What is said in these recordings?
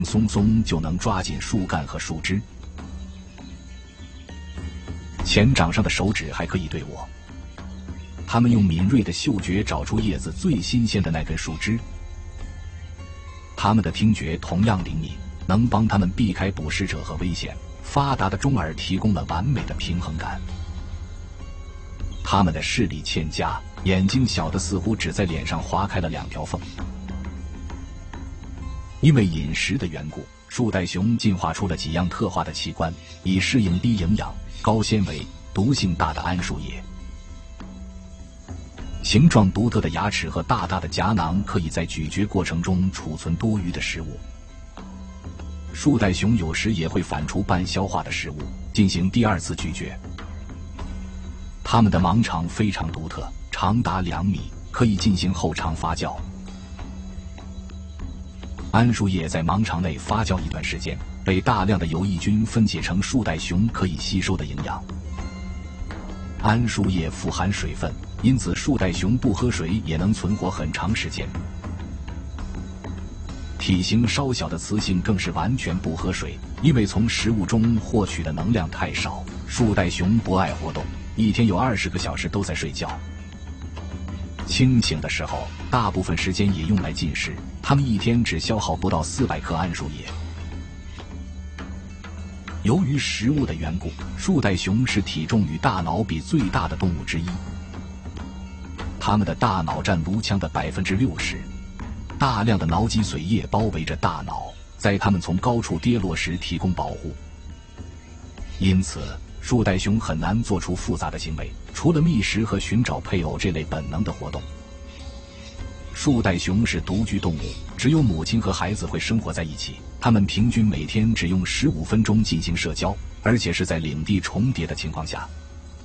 松松就能抓紧树干和树枝。前掌上的手指还可以对我，它们用敏锐的嗅觉找出叶子最新鲜的那根树枝。它们的听觉同样灵敏，能帮它们避开捕食者和危险。发达的中耳提供了完美的平衡感。它们的视力欠佳，眼睛小的似乎只在脸上划开了2条缝。因为饮食的缘故，树袋熊进化出了几样特化的器官，以适应低营养、高纤维、毒性大的桉树叶。形状独特的牙齿和大大的颊囊可以在咀嚼过程中储存多余的食物。树袋熊有时也会反刍半消化的食物，进行第2次咀嚼。它们的盲肠非常独特，长达2米，可以进行后肠发酵。桉树叶在盲肠内发酵一段时间，被大量的有益菌分解成树袋熊可以吸收的营养。桉树叶富含水分，因此树袋熊不喝水也能存活很长时间。体型稍小的雌性更是完全不喝水，因为从食物中获取的能量太少。树袋熊不爱活动，一天有20个小时都在睡觉。清醒的时候，大部分时间也用来进食，它们一天只消耗不到400克桉树叶。由于食物的缘故，树袋熊是体重与大脑比最大的动物之一。它们的大脑占颅腔的60%。大量的脑脊髓液包围着大脑，在它们从高处跌落时提供保护。因此，树袋熊很难做出复杂的行为，除了觅食和寻找配偶这类本能的活动。树袋熊是独居动物，只有母亲和孩子会生活在一起。它们平均每天只用15分钟进行社交，而且是在领地重叠的情况下。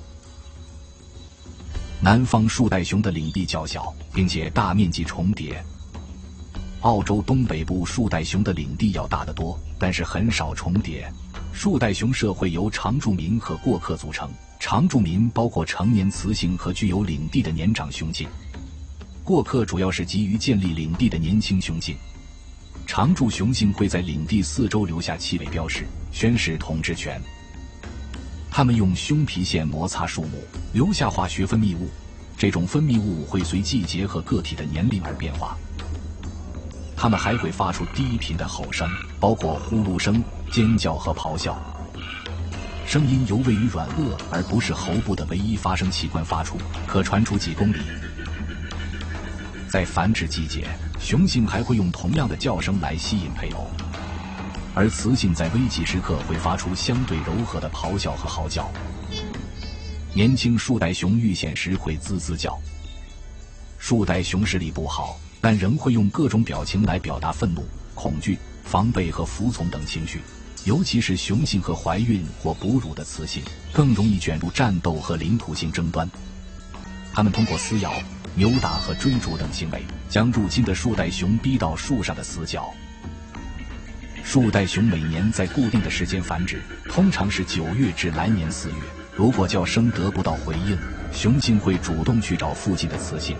南方树袋熊的领地较小，并且大面积重叠。澳洲东北部树袋熊的领地要大得多，但是很少重叠。树袋熊社会由常住民和过客组成，常住民包括成年雌性和具有领地的年长雄性，过客主要是急于建立领地的年轻雄性。常住雄性会在领地4周留下气味标识，宣示统治权。它们用胸皮腺摩擦树木，留下化学分泌物，这种分泌物会随季节和个体的年龄而变化。它们还会发出低频的吼声，包括呼噜声、尖叫和咆哮。声音由位于软腭而不是喉部的唯一发声器官发出，可传出几公里。在繁殖季节，雄性还会用同样的叫声来吸引配偶，而雌性在危急时刻会发出相对柔和的咆哮和嚎叫。年轻树袋熊遇险时会滋滋叫。树袋熊视力不好，但仍会用各种表情来表达愤怒、恐惧、防备和服从等情绪，尤其是雄性和怀孕或哺乳的雌性更容易卷入战斗和领土性争端。它们通过撕咬、扭打和追逐等行为，将入侵的树袋熊逼到树上的死角。树袋熊每年在固定的时间繁殖，通常是9月至来年4月。如果叫声得不到回应，雄性会主动去找附近的雌性。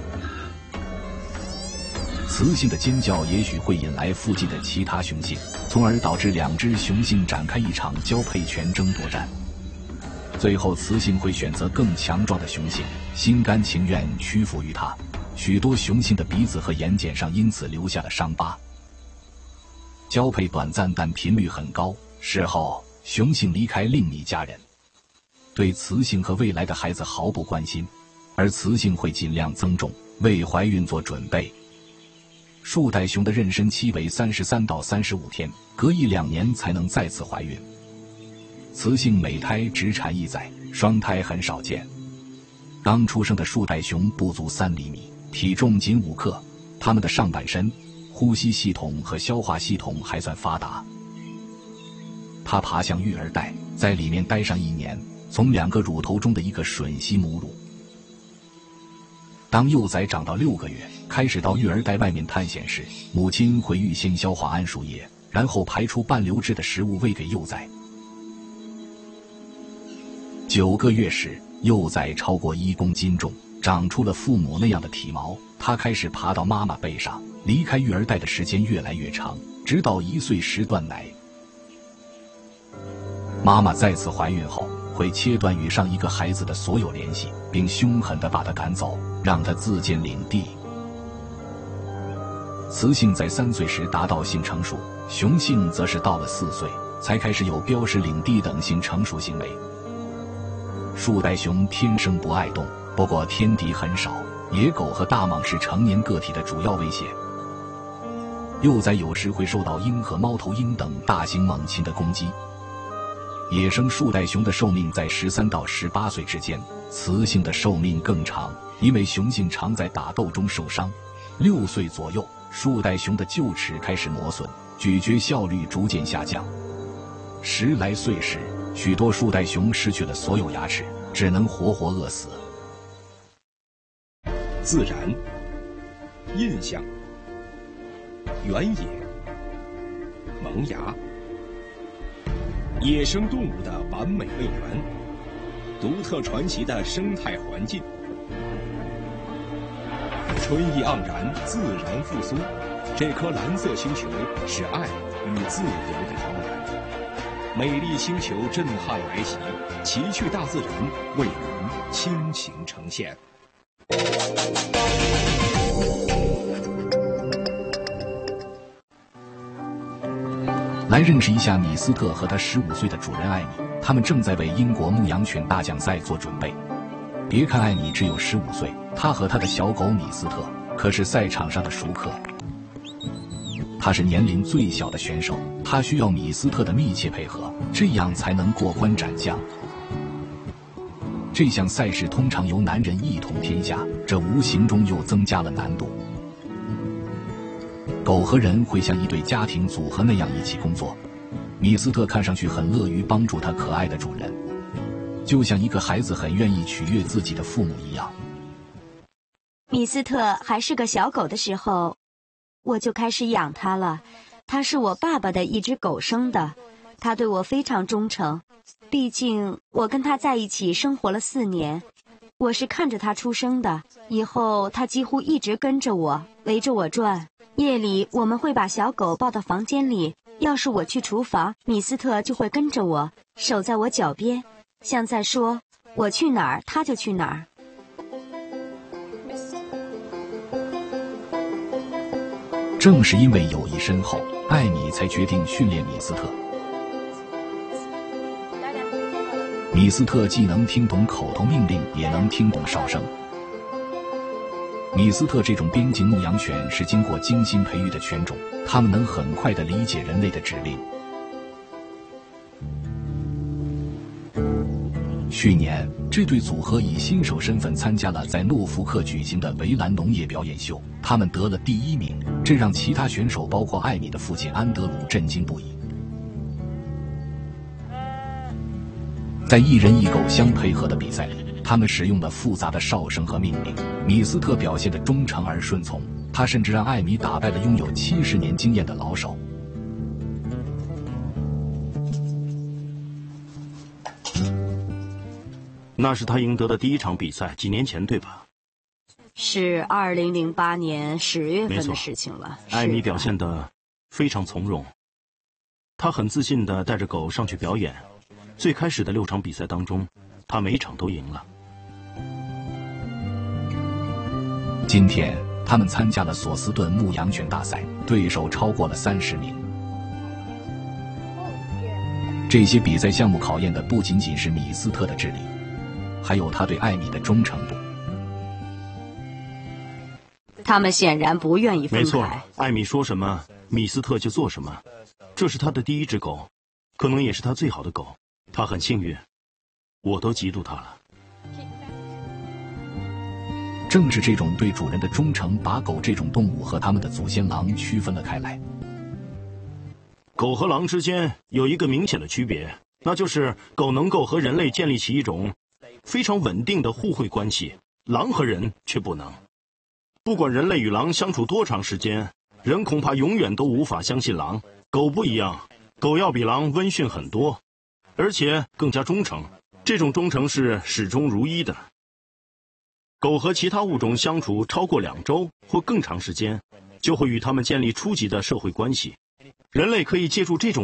雌性的尖叫也许会引来附近的其他雄性，从而导致2只雄性展开一场交配权争夺战。最后雌性会选择更强壮的雄性，心甘情愿屈服于它。许多雄性的鼻子和眼睑上因此留下了伤疤。交配短暂但频率很高，事后雄性离开另一家人，对雌性和未来的孩子毫不关心，而雌性会尽量增重，为怀孕做准备。树袋熊的妊娠期为33到35天，隔1-2年才能再次怀孕。雌性每胎只产1崽，双胎很少见。刚出生的树袋熊不足3厘米，体重仅5克，它们的上半身、呼吸系统和消化系统还算发达。它爬向育儿袋，在里面待上1年，从2个乳头中的一个吮吸母乳。当幼崽长到6个月，开始到育儿袋外面探险时，母亲会预先消化桉树叶，然后排出半流质的食物喂给幼崽。9个月时，幼崽超过1公斤重，长出了父母那样的体毛，它开始爬到妈妈背上，离开育儿袋的时间越来越长， 直到1岁时断奶。妈妈再次怀孕后，会切断与上一个孩子的所有联系，并凶狠地把他赶走，让他自建领地。雌性在3岁时达到性成熟，雄性则是到了4岁才开始有标识领地等性成熟行为。树袋熊天生不爱动，不过天敌很少，野狗和大蟒是成年个体的主要威胁。幼崽有时会受到鹰和猫头鹰等大型猛禽的攻击。野生树袋熊的寿命在13到18岁之间，雌性的寿命更长，因为雄性常在打斗中受伤。6岁左右，树袋熊的臼齿开始磨损，咀嚼效率逐渐下降。10来岁时，许多树袋熊失去了所有牙齿，只能活活饿死。 自然、印象、原野、萌芽，野生动物的完美未完，独特传奇的生态环境。春意盎然，自然复苏。这颗蓝色星球是爱与自由的摇篮。美丽星球震撼来袭，奇趣大自然为您倾情呈现。 来认识一下米斯特和他15岁的主人艾米，他们正在为英国牧羊犬大奖赛做准备。别看艾米只有15岁，他和他的小狗米斯特可是赛场上的熟客。他是年龄最小的选手，他需要米斯特的密切配合，这样才能过关斩将。这项赛事通常由男人一统天下，这无形中又增加了难度。狗和人会像一对家庭组合那样一起工作，米斯特看上去很乐于帮助他可爱的主人，就像一个孩子很愿意取悦自己的父母一样。 米斯特还是个小狗的时候，我就开始养它了。它是我爸爸的一只狗生的，它对我非常忠诚。毕竟我跟它在一起生活了4年，我是看着它出生的。以后它几乎一直跟着我，围着我转。夜里我们会把小狗抱到房间里，要是我去厨房，米斯特就会跟着我，守在我脚边，像在说我去哪儿它就去哪儿。 正是因为友谊深厚，艾米才决定训练米斯特。米斯特既能听懂口头命令，也能听懂哨声。米斯特这种边境牧羊犬是经过精心培育的犬种，它们能很快地理解人类的指令。去年，这对组合以新手身份参加了在诺福克举行的围栏农业表演秀，他们得了第1名，这让其他选手包括艾米的父亲安德鲁震惊不已。在1人1狗相配合的比赛里，他们使用了复杂的哨声和命令。米斯特表现得忠诚而顺从，他甚至让艾米打败了拥有70年经验的老手。 那是他赢得的第1场比赛，几年前对吧？ 是2008年10月份的事情了。 艾米表现得非常从容，他很自信地带着狗上去表演。最开始的6场比赛当中，他每场都赢了。 今天他们参加了索斯顿牧羊犬大赛，对手超过了30名。这些比赛项目考验的不仅仅是米斯特的智力，还有他对艾米的忠诚度。 他们显然不愿意分开。 没错，艾米说什么，米斯特就做什么。这是他的第1只狗，可能也是他最好的狗。他很幸运，我都嫉妒他了。 正是这种对主人的忠诚，把狗这种动物和他们的祖先狼区分了开来。 狗和狼之间有一个明显的区别，那就是狗能够和人类建立起一种非常稳定的互惠关系，狼和人却不能。不管人类与狼相处多长时间，人恐怕永远都无法相信狼。狗不一样，狗要比狼温驯很多，而且更加忠诚，这种忠诚是始终如一的。狗和其他物种相处超过2周或更长时间，就会与它们建立初级的社会关系， 人类可以借助这种